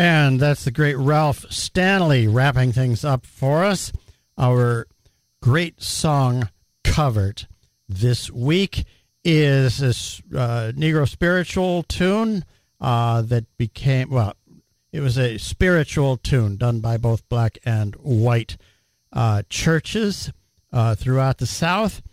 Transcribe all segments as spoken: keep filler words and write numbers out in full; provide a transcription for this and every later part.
And that's the great Ralph Stanley wrapping things up for us. Our great song covered this week is this uh, Negro spiritual tune uh, that became, well, it was a spiritual tune done by both black and white uh, churches uh, throughout the South,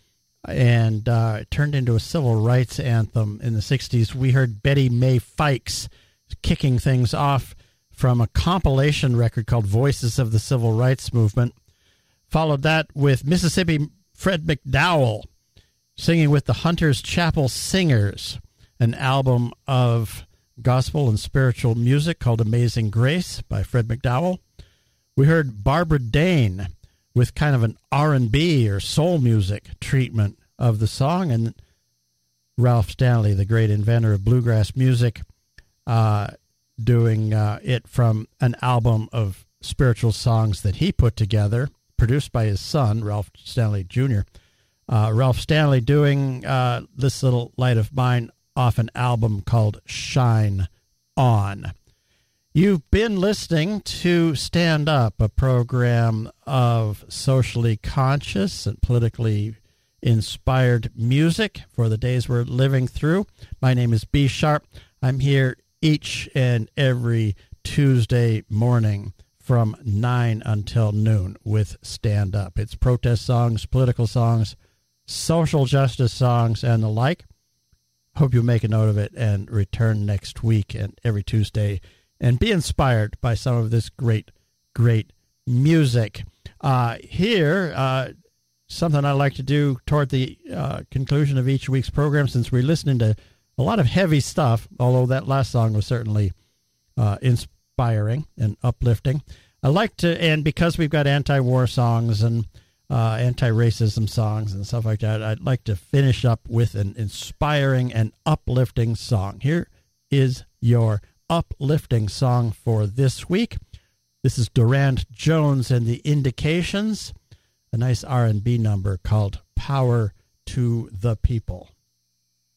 and uh, it turned into a civil rights anthem in the sixties. We heard Betty Mae Fikes kicking things off from a compilation record called Voices of the Civil Rights Movement. Followed that with Mississippi Fred McDowell singing with the Hunters Chapel Singers, an album of gospel and spiritual music called Amazing Grace by Fred McDowell. We heard Barbara Dane with kind of an R and B or soul music treatment of the song, and Ralph Stanley, the great inventor of bluegrass music, uh, doing uh, it from an album of spiritual songs that he put together, produced by his son, Ralph Stanley Junior Uh, Ralph Stanley doing uh, This Little Light of Mine off an album called Shine On. You've been listening to Stand Up, a program of socially conscious and politically inspired music for the days we're living through. My name is B Sharp. I'm here each and every Tuesday morning from nine until noon with Stand Up. It's protest songs, political songs, social justice songs, and the like. Hope you make a note of it and return next week and every Tuesday and be inspired by some of this great, great music. Uh, here, uh, something I like to do toward the uh, conclusion of each week's program, since we're listening to a lot of heavy stuff, although that last song was certainly uh, inspiring and uplifting. I like to, and because we've got anti-war songs and uh, anti-racism songs and stuff like that, I'd like to finish up with an inspiring and uplifting song. Here is your uplifting song for this week. This is Durand Jones and the Indications, a nice R and B number called Power to the People.